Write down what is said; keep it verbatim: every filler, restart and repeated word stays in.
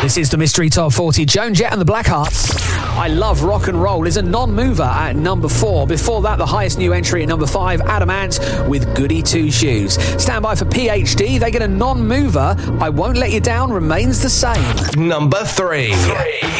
This is the Mystery Top forty. Joan Jett and the Blackhearts. I Love Rock and Roll is a non-mover at number four. Before that, the highest new entry at number five, Adam Ant with Goody Two Shoes. Stand by for P H D. They get a non-mover. I Won't Let You Down remains the same. Number three.